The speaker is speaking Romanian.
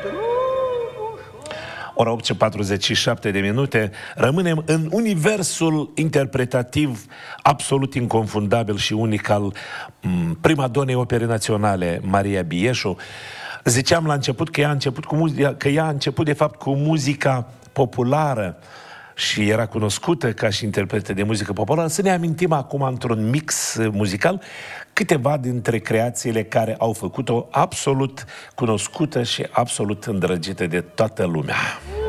Ora 8:47 de minute, rămânem în universul interpretativ absolut inconfundabil și unic al primadonei opere naționale, Maria Bieșu. Ziceam la început că ea a început de fapt cu muzica populară și era cunoscută ca și interpretă de muzică populară. Să ne amintim acum, într-un mix muzical, câteva dintre creațiile care au făcut-o absolut cunoscută și absolut îndrăgită de toată lumea.